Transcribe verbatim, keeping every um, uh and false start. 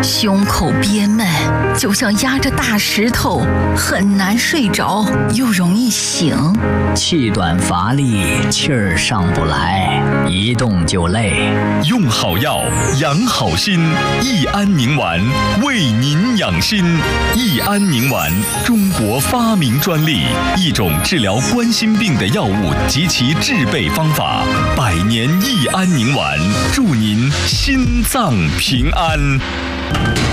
胸口憋闷，就像压着大石头，很难睡着，又容易醒。 气短乏力，气儿上不来，一动就累。 用好药，养好心，益安宁丸为您养心。益安宁丸，中国发明专利，一种治疗冠心病的药物及其制备方法。百年益安宁丸，祝您心脏平安。